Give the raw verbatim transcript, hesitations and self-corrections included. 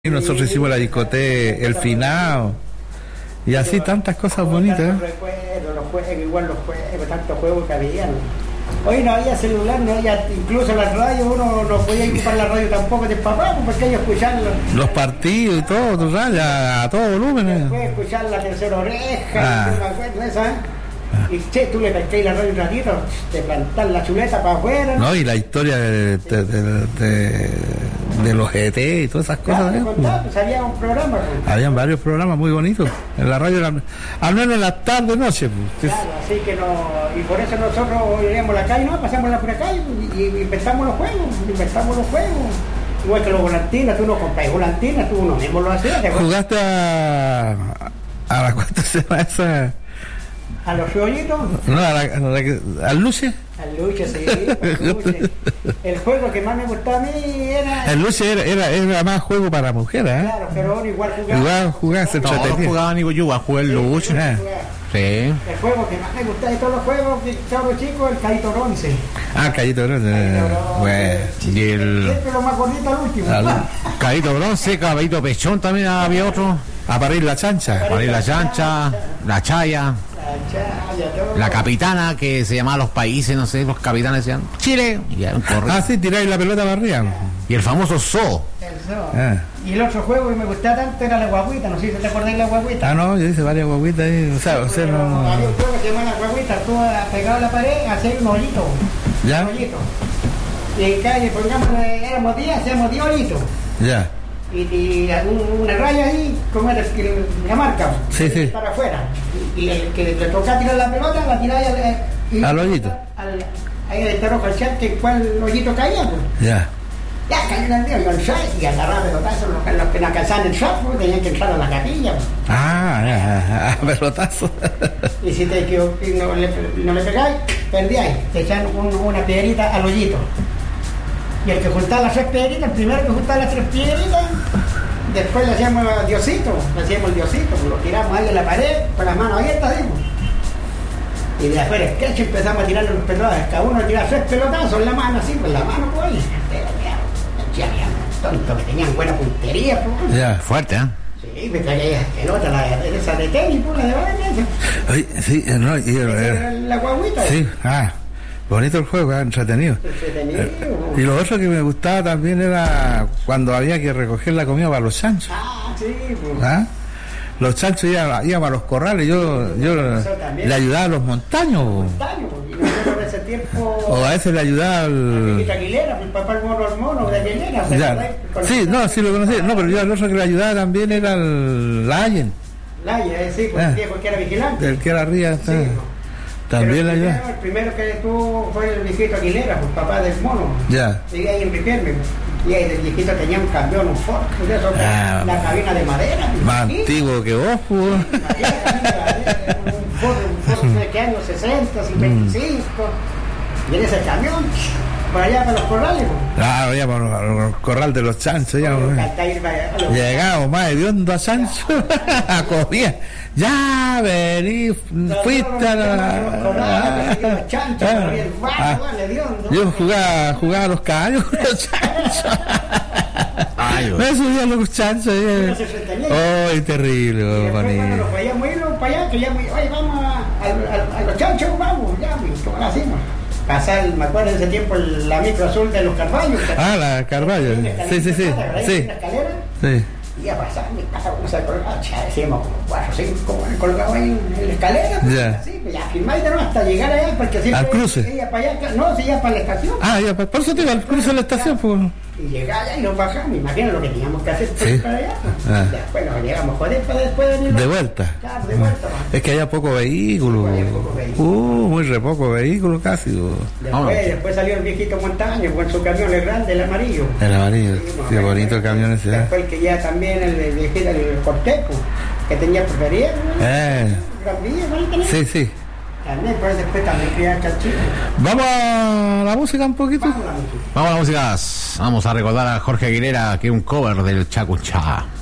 Y nosotros hicimos la discoteca, el finado, y así tantas cosas bonitas. ¿eh? Los recuerdos, los juegos, igual los juegos, tantos juegos que habían. Hoy no había celular, no había, incluso la radio, uno no podía ocupar la radio tampoco de papá, porque ellos escuchaban los, los partidos y todo, todo a, a todo volumen. ¿eh? Después escuchar la tercera oreja, ah. no me acuerdo, esa, ¿eh? Y che, tú le pesqué la radio un ratito, te plantar la chuleta para afuera. No, y la historia de, de, de, de, de los G T y todas esas cosas. Claro, contaba, pues había un programa. Pues. Habían varios programas muy bonitos en la radio, al menos en la tarde, noche. Pues. Claro, así que no, y por eso nosotros iremos a la calle, no, pasamos la pura calle y, y inventamos los juegos, inventamos los juegos. Igual que los volantinas, tú no compras volantinas, tú uno mismo lo hacías. ¿Jugaste a, a la cuánto se llama esa? ¿A los riollitos? No, a la, a la, ¿al Luce? Al Luce, sí, al Luce. El juego que más me gustaba a mí era... El Luce era, era, era más juego para mujeres, ¿eh? Claro, pero uno igual jugaba. Igual jugaba, se entretenía. Todos jugaban, digo yo, a jugar el Luce. ¿eh? Sí. El juego que más me gustaba de todos los juegos, que cabros chicos, el Cayito Bronce. Ah, Cayito Bronce. Bueno, sí, y el... siempre lo más bonito al último. Al... Cayito Bronce, Caballito Pechón también había otro. A parir la chancha. A parir la chancha, la chaya. La capitana, que se llamaba Los Países, no sé, los capitanes decían Chile, y un ah, sí, tiráis la pelota para arriba. Y el famoso zoo. El zoo. Ah. Y el otro juego que me gustaba tanto era la guaguita, no sé si te acordáis de la guaguita. Ah, no, yo hice varias guaguitas ahí, o sea, o sea, no... Había un juego que se llama la guaguita, tú pegado a la pared, hacías un hoyito. ¿Ya? Un hoyito. Y en calle, pongamos, éramos diez, hacíamos diez hoyitos. Ya. Y, y una raya ahí, como era la marca, sí, sí. para afuera. Y el que le toca tirar la pelota, la tiráis al, al hoyito. Al, ahí le rojo al chat que cuál hoyito caía, pues. Ya. Ya cayó en el mío, yo el shot, y agarraba pelotazos, los, los que no alcanzaban el shot, pues, tenían que entrar a la capilla. Pues. Ah, ya, ya, pelotazo. Y si te equivocas y no le, no le pegáis, perdíais, te echan un, una piedrita al hoyito. Y el que juntaba las tres piedritas, el primero que juntaba las tres piedritas, después le hacíamos Diosito, le hacíamos el Diosito, lo tiramos ahí en la pared, con las manos abiertas, digo. Y de afuera el sketch empezamos a tirar los pelotazos, cada uno tiraba tres pelotazos en la mano, así, con la mano, pues, y había tontos que tenían buena puntería, pues. Ya, fuerte, ¿eh? Sí, me traía pelota, la, esa de tenis, pues, la de baile. Oye, sí, no, y, era la guaguita. Sí, ah. Bonito el juego, entretenido. Entretenido. Y lo otro que me gustaba también era cuando había que recoger la comida para los chanchos. Ah, sí, pues. ¿Ah? Los chanchos iban, iban a los corrales, yo, yo le ayudaba a los montaños. Montaños, y nosotros en ese tiempo. O a veces le ayudaba al. A Aguilera, mi papá el mono, el mono de Aguilera. Ya. Sí, no, sí lo conocí. No, pero yo el otro que le ayudaba también era el Layen. Layen, sí, pues el viejo que era vigilante. El que era arriba. Sí, también la ayuda. El primero que tuvo fue el viejito Aguilera, pues papá del mono. Ya. Y ahí en Riquelme. Y ahí el viejito tenía un camión, un Ford, de eso, ah, la cabina de madera. Más antiguo que vos, pues. Un Ford, un Ford de años sesenta, cincuenta y cinco. Mm. Y en ese camión, para allá para los corrales. Pues. Ah, ya para los corrales de los chanchos. Ya, pues. Llegamos más hediondo a chancho a comer. Ya, vení, fuiste a la... Yo jugaba, jugaba a los caballos con los chanchos. Me subía a los chanchos. ¡Oh, terrible! Oh, cuando nos vayamos a ir para allá, que ya, oye, vamos a, a, a, a los chanchos, vamos, ya, ¿cómo lo hacemos? Pasar, me acuerdo en ese tiempo, la micro azul de los Carballos. Ah, la Carballo. Sí, sí, sí. Sí. Sí. Y a pasar, me pasaba como se colgaba, ya decíamos como cuatro, cinco, colgado ahí en la escalera, pues, yeah. Así, pues ya firmáis no hasta llegar allá, porque siempre al cruce. Ella para allá, no, si ya para la estación. Ah, ya, por eso te iba al cruce de la estación, pues. Y llegaba allá y nos bajamos, imagino lo que teníamos que hacer sí. para allá. Pues. Ah. Después nos llegamos joder para después venir. De vuelta. Claro, de vuelta. Ah. Es que había poco vehículo. Sí, poco vehículo. Uh, muy re poco vehículo casi. Uh. Después, oh. después salió el viejito Montaño con su camión el grande, el amarillo. El amarillo, sí, sí, bonito el camión ese. Después que ya también el viejito, el Corteco, que tenía preferida. Eh. Vía, sí, sí. También, pero después también criar cachito. Vamos a la música un poquito. Vamos a la música. Vamos a la música. Vamos a recordar a Jorge Aguilera, que es un cover del Chacuchá.